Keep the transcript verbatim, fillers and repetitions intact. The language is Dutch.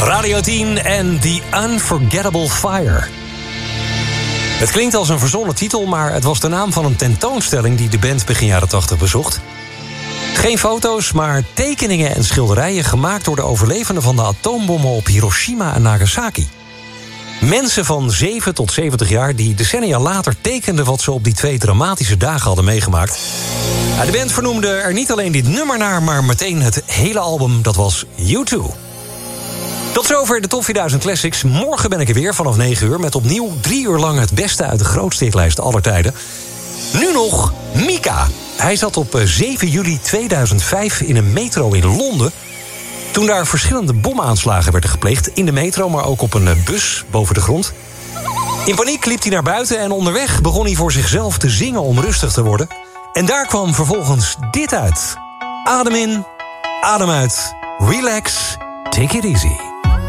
Radio tien en The Unforgettable Fire. Het klinkt als een verzonnen titel, maar het was de naam van een tentoonstelling die de band begin jaren tachtig bezocht. Geen foto's, maar tekeningen en schilderijen gemaakt door de overlevenden van de atoombommen op Hiroshima en Nagasaki. Mensen van zeven tot zeventig jaar die decennia later tekenden wat ze op die twee dramatische dagen hadden meegemaakt. De band vernoemde er niet alleen dit nummer naar, maar meteen het hele album, dat was U twee. Tot zover de Top vierduizend Classics. Morgen ben ik er weer vanaf negen uur... met opnieuw drie uur lang het beste uit de grootste hitlijst aller tijden. Nu nog Mika. Hij zat op zeven juli tweeduizend vijf in een metro in Londen... toen daar verschillende bomaanslagen werden gepleegd... in de metro, maar ook op een bus boven de grond. In paniek liep hij naar buiten en onderweg begon hij voor zichzelf te zingen om rustig te worden. En daar kwam vervolgens dit uit. Adem in, adem uit, relax, take it easy.